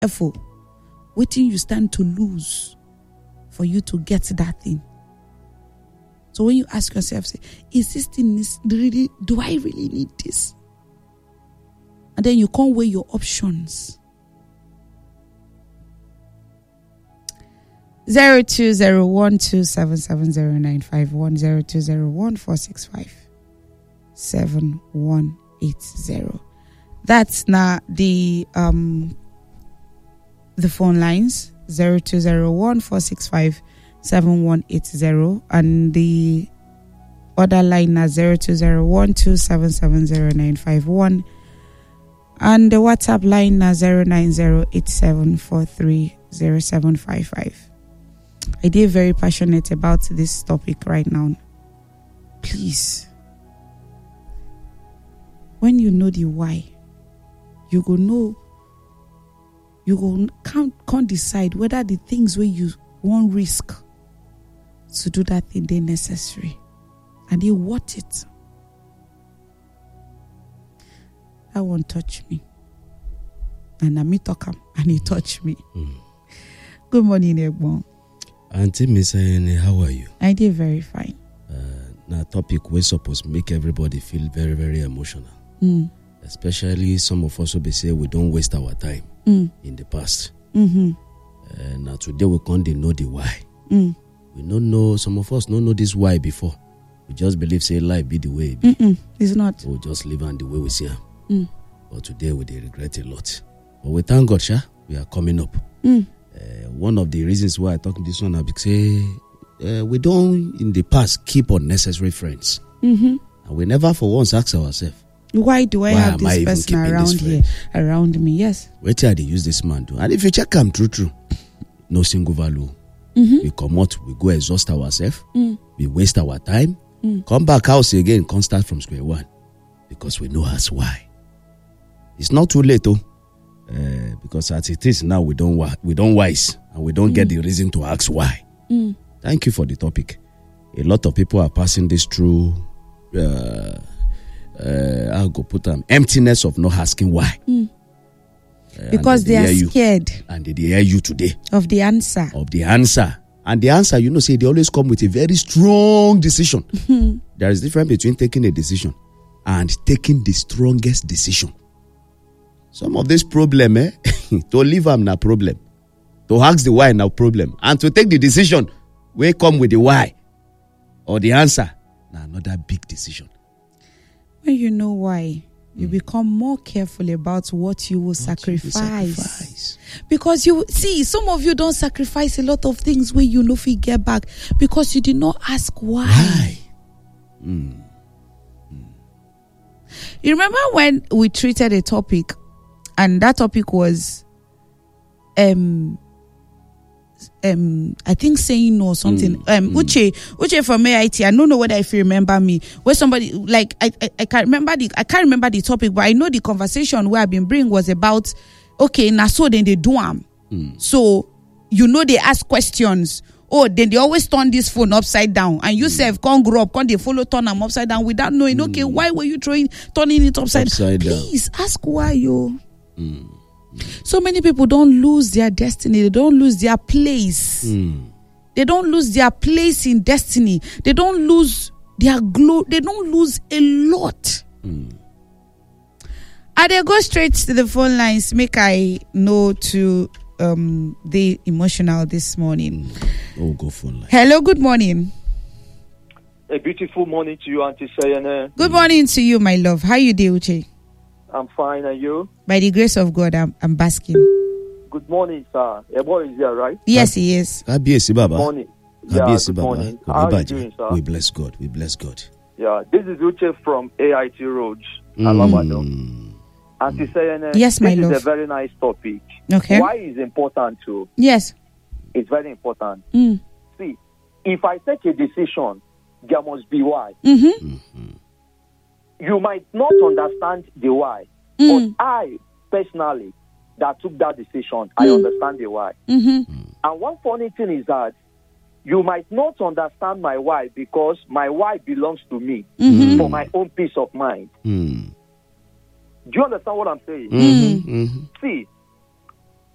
careful. Waiting you stand to lose for you to get that thing. So when you ask yourself, say, is this thing really, do I really need this? And then you can't weigh your options. 0201277095102014657180. That's now the phone lines 0201465780 and the other line is 0201277091 and the WhatsApp line is 09087430755. I did very passionate about this topic right now. Please, when you know the why, you go know, you go can't decide whether the things where you want risk to do that thing they're necessary and they want it. That won't touch me. And I me talk him and he touch me. Good morning, Egbon. Auntie Miss Ayene, how are you? I did very fine. Now topic we're supposed to make everybody feel very, very emotional. Especially some of us will be say we don't waste our time in the past. Now today we can't know the why. We don't know, some of us don't know this why before. We just believe say life be the way it be. It's not. We'll just live on the way we see him. But today we regret a lot. But we thank God, we are coming up. One of the reasons why I talk this one, I say we don't in the past keep unnecessary friends. And we never for once ask ourselves, why do I have this person around here, around me? Yes. Where did they use this man to? And if you check him true, no single value. We come out, we go exhaust ourselves, we waste our time, come back house again, can't start from square one. Because we know us why. It's not too late though. Because as it is now, we don't wise and we don't get the reason to ask why. Thank you for the topic. A lot of people are passing this through I'll go put emptiness of not asking why. Because they are scared. And they hear you today. Of the answer. And the answer, say they always come with a very strong decision. There is a difference between taking a decision and taking the strongest decision. Some of this problem, to leave them na problem. To ask the why na problem. And to take the decision, we come with the why. Or the answer, na another big decision. When you know why, you become more careful about what you will sacrifice. Because you see, some of you don't sacrifice a lot of things where you know if you get back because you did not ask why. You remember when we treated a topic, and that topic was, I think saying no or something. Uche from AIT. I don't know whether if you remember me. Where somebody like I can't remember the topic, but I know the conversation where I've been bringing was about now so then they do them. So they ask questions. Oh, then they always turn this phone upside down, and you self can't grow up, can't they follow turn them upside down without knowing? Okay, why were you turning it upside down? Please ask why you. So many people don't lose their destiny. They don't lose their place. They don't lose their place in destiny. They don't lose their glory. They don't lose a lot. I they go straight to the phone lines. Make I know to the emotional this morning. Go phone line. Hello, good morning. A beautiful morning to you, Auntie Sayene. Good morning to you, my love. How you do, Uche? I'm fine, and you? By the grace of God, I'm basking. Good morning, sir. Your boy is here, right? Yes, he is. Good morning. Good morning. How are you doing, sir? We bless God. Yeah, this is Uche from AIT Road, Alabado. Auntie Sayene, yes, my love. This is a very nice topic. Okay. Why is important too? Yes. It's very important. See, if I take a decision, there must be why. You might not understand the why, but I, personally, that took that decision, I understand the why. And one funny thing is that you might not understand my why because my why belongs to me for my own peace of mind. Do you understand what I'm saying? See,